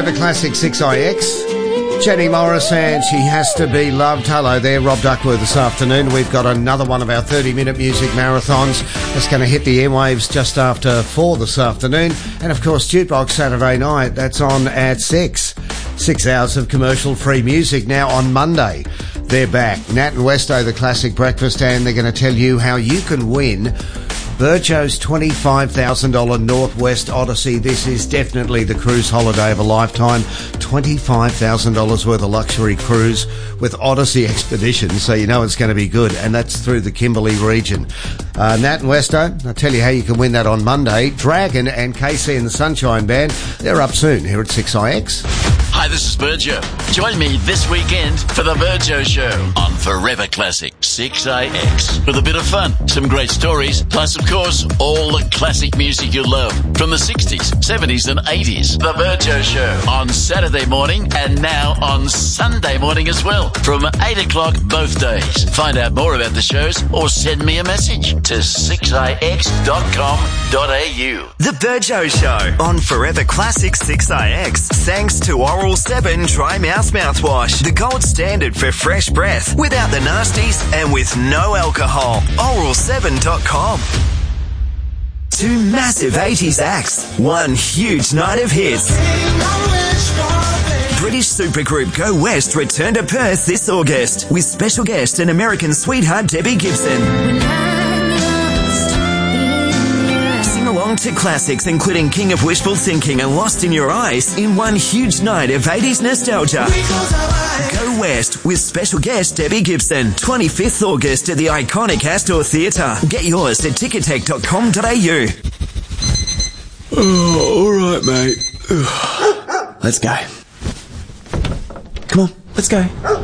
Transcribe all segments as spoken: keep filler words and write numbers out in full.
the classic six I X. Jenny Morris and She Has to Be Loved. Hello there, Rob Duckworth this afternoon. We've got another one of our thirty-minute music marathons that's going to hit the airwaves just after four this afternoon. And, of course, Jukebox Saturday night, that's on at six. Six hours of commercial-free music. Now, on Monday, they're back. Nat and Westo, the classic breakfast, and they're going to tell you how you can win Virtuo's twenty-five thousand dollars Northwest Odyssey. This is definitely the cruise holiday of a lifetime. twenty-five thousand dollars worth of luxury cruise with Odyssey Expeditions, so you know it's going to be good, and that's through the Kimberley region. Uh, Nat and Westo, I'll tell you how you can win that on Monday. Dragon and K C and the Sunshine Band, they're up soon here at six I X. Hi, this is Virgio. Join me this weekend for the Virgio Show on Forever Classic six I X. With a bit of fun, some great stories, plus, of course, all the classic music you love from the sixties, seventies and eighties. The Virgio Show on Saturday morning and now on Sunday morning as well from eight o'clock both days. Find out more about the shows or send me a message to six I X dot com dot A U. The Virgio Show on Forever Classic six I X. Thanks to Oral seven Dry Mouth Mouthwash, the gold standard for fresh breath, without the nasties and with no alcohol. oral seven dot com. Two massive eighties acts, one huge night of hits. British supergroup Go West return to Perth this August with special guest and American sweetheart Debbie Gibson. Sing along to classics including King of Wishful Thinking and Lost in Your Eyes in one huge night of eighties nostalgia. Go West with special guest Debbie Gibson, twenty-fifth August at the iconic Astor Theatre. Get yours at ticketek dot com dot A U. Oh, all right, mate. Let's go. Come on, let's go.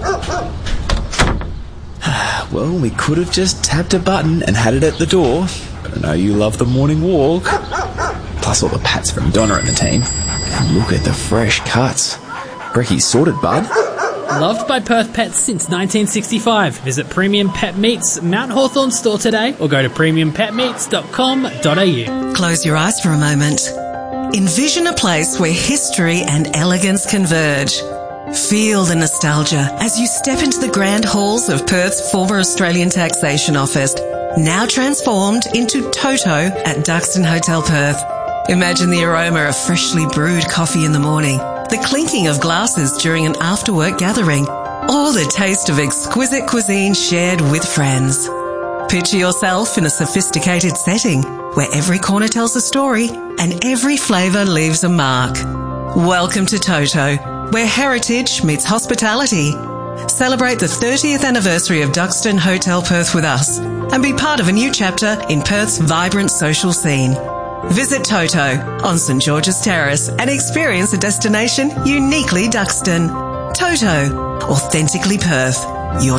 Well, we could have just tapped a button and had it at the door. But I know you love the morning walk. Plus all the pats from Donna and the team. And look at the fresh cuts. Brecky's sorted, bud. Loved by Perth pets since nineteen sixty-five. Visit Premium Pet Meats Mount Hawthorn store today or go to premium pet meats dot com dot A U. Close your eyes for a moment. Envision a place where history and elegance converge. Feel the nostalgia as you step into the grand halls of Perth's former Australian Taxation Office, now transformed into Toto at Duxton Hotel Perth. Imagine the aroma of freshly brewed coffee in the morning, the clinking of glasses during an after-work gathering, or the taste of exquisite cuisine shared with friends. Picture yourself in a sophisticated setting where every corner tells a story and every flavour leaves a mark. Welcome to Toto, where heritage meets hospitality. Celebrate the thirtieth anniversary of Duxton Hotel Perth with us and be part of a new chapter in Perth's vibrant social scene. Visit Toto on St George's Terrace and experience a destination uniquely Duxton. Toto, authentically Perth. Your